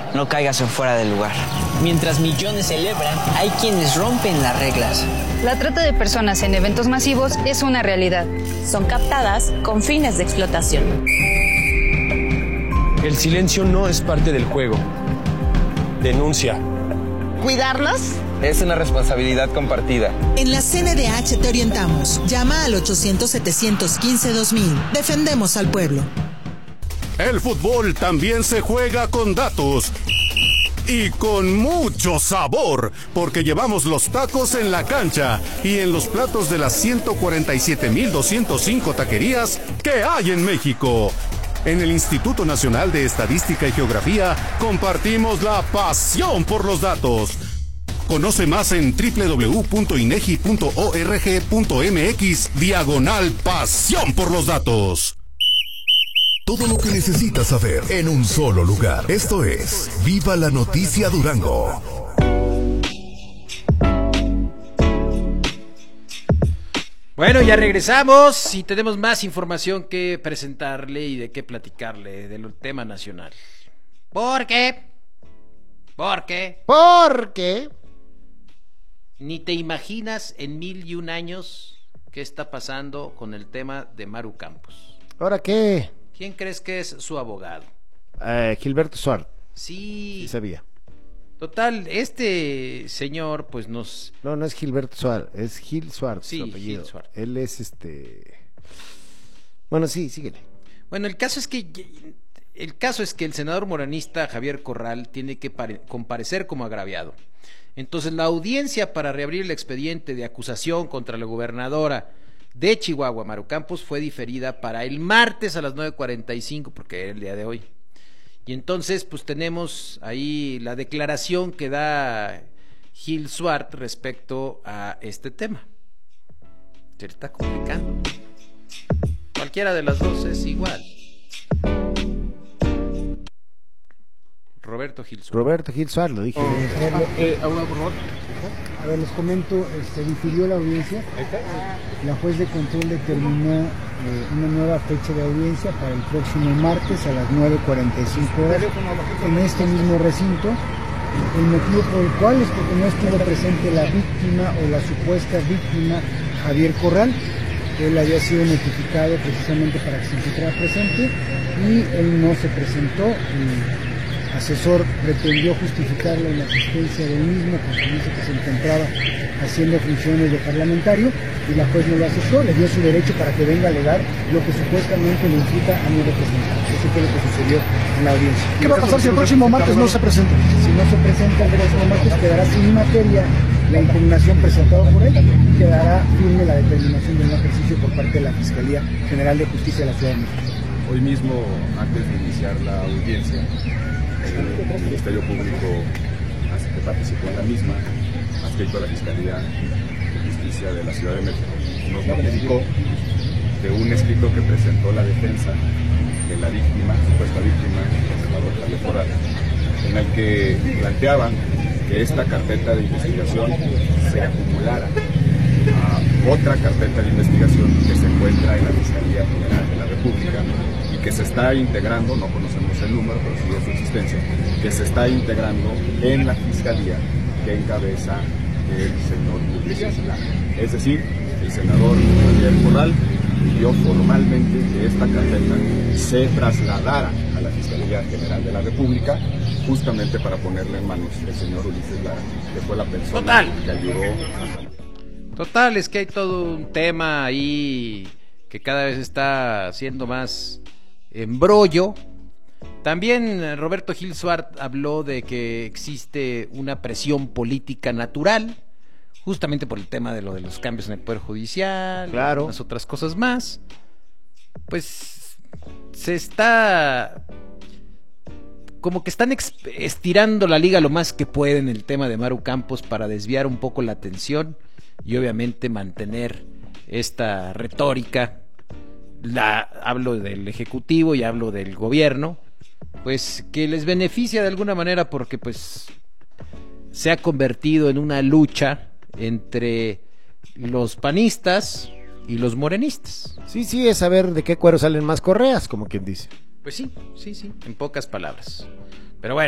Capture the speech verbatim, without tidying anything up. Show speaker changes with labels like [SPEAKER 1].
[SPEAKER 1] no caigas en fuera del lugar. Mientras millones celebran, hay quienes rompen las reglas.
[SPEAKER 2] La trata de personas en eventos masivos es una realidad.
[SPEAKER 3] Son captadas con fines de explotación.
[SPEAKER 4] El silencio no es parte del juego. Denuncia.
[SPEAKER 5] ¿Cuidarlos?
[SPEAKER 6] Es una responsabilidad compartida.
[SPEAKER 7] En la C N D H te orientamos. Llama al ochocientos, setecientos quince, dos mil. Defendemos al pueblo.
[SPEAKER 8] El fútbol también se juega con datos. Y con mucho sabor, porque llevamos los tacos en la cancha y en los platos de las ciento cuarenta y siete mil doscientos cinco taquerías que hay en México. En el Instituto Nacional de Estadística y Geografía compartimos la pasión por los datos. Conoce más en doble u doble u doble u punto inegi punto org punto mx diagonal pasión por los datos.
[SPEAKER 9] Todo lo que necesitas saber en un solo lugar. Esto es Viva la Noticia Durango.
[SPEAKER 10] Bueno, ya regresamos y tenemos más información que presentarle y de qué platicarle del tema nacional. ¿Por qué? ¿Por qué?
[SPEAKER 11] ¿Por qué?
[SPEAKER 10] Ni te imaginas en mil y un años qué está pasando con el tema de Maru Campos.
[SPEAKER 11] ¿Ahora qué?
[SPEAKER 10] ¿Quién crees que es su abogado?
[SPEAKER 11] Eh, Gilberto Suárez.
[SPEAKER 10] Sí.
[SPEAKER 11] Sí sabía.
[SPEAKER 10] Total, este señor pues nos...
[SPEAKER 11] No, no es Gilberto Suárez, es Gil Suárez,
[SPEAKER 10] sí,
[SPEAKER 11] su apellido.
[SPEAKER 10] Gil Suárez.
[SPEAKER 11] Él es este... Bueno, sí, síguele.
[SPEAKER 10] Bueno, el caso es que... El caso es que el senador moranista Javier Corral tiene que pare- comparecer como agraviado. Entonces la audiencia para reabrir el expediente de acusación contra la gobernadora de Chihuahua, Maru Campos, fue diferida para el martes a las nueve cuarenta y cinco, porque era el día de hoy. Y entonces pues tenemos ahí la declaración que da Gil Suárez respecto a este tema. Se le está complicando. Cualquiera de las dos es igual. Roberto Gil Suárez.
[SPEAKER 11] Roberto Gil Suárez, lo dije.
[SPEAKER 12] Eh, abogado, por favor. A ver, les comento, se difirió la audiencia. La juez de control determinó eh, una nueva fecha de audiencia para el próximo martes a las nueve cuarenta y cinco horas en este mismo recinto. El motivo por el cual es porque no estuvo presente la víctima o la supuesta víctima Javier Corral. Él había sido notificado precisamente para que se encontrara presente y él no se presentó. Y asesor pretendió justificar la inasistencia del mismo porque dice que se encontraba haciendo funciones de parlamentario y la juez no lo aceptó, le dio su derecho para que venga a alegar lo que supuestamente le imputa a mi representante. Eso fue lo que sucedió en la audiencia.
[SPEAKER 13] ¿Qué va a pasar si el próximo martes no se presenta?
[SPEAKER 12] Si no se presenta el próximo martes, quedará sin materia la impugnación presentada por él y quedará firme la determinación del no ejercicio por parte de la Fiscalía General de Justicia de la Ciudad de México.
[SPEAKER 14] Hoy mismo, antes de iniciar la audiencia, el Ministerio Público que participó en la misma, adscrito a la Fiscalía de Justicia de la Ciudad de México, nos notificó de un escrito que presentó la defensa de la víctima, supuesta víctima, el senador Javier Corral, en el que planteaban que esta carpeta de investigación se acumulara a otra carpeta de investigación que se encuentra en la Fiscalía General de la República y que se está integrando, no conocemos el número, pero sí es su existencia, que se está integrando en la Fiscalía que encabeza el señor Ulises Lara. Es decir, el senador Javier Corral pidió formalmente que esta carpeta se trasladara a la Fiscalía General de la República, justamente para ponerle en manos del señor Ulises Lara, que fue la persona
[SPEAKER 10] Total.
[SPEAKER 14] que ayudó a...
[SPEAKER 10] Total, es que hay todo un tema ahí que cada vez está siendo más embrollo. También Roberto Gil Suárez habló de que existe una presión política natural, justamente por el tema de lo de los cambios en el Poder Judicial,
[SPEAKER 11] claro,
[SPEAKER 10] y unas otras cosas más. Pues se está como que están estirando la liga lo más que pueden el tema de Maru Campos para desviar un poco la atención y obviamente mantener esta retórica. La, hablo del Ejecutivo y hablo del Gobierno, pues que les beneficia de alguna manera porque pues se ha convertido en una lucha entre los panistas y los morenistas.
[SPEAKER 11] Sí, sí, es saber de qué cuero salen más correas, como quien dice.
[SPEAKER 10] Pues sí, sí, sí, en pocas palabras. Pero bueno.